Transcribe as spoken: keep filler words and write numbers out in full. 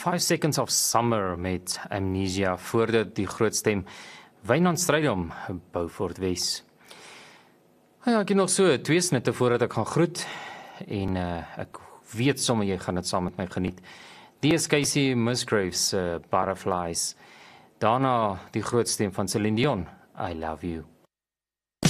Five Seconds of Summer met Amnesia, voordat die groot stem Wynand Strydom, Beaufort Wes. Ja, ek het nog so twee snitte voordat ek gaan groet, en uh, ek weet sommer jy gaan dit saam met my geniet. Die is Casey Musgraves, uh, Butterflies. Daarna die groot stem van Celine Dion, I Love You.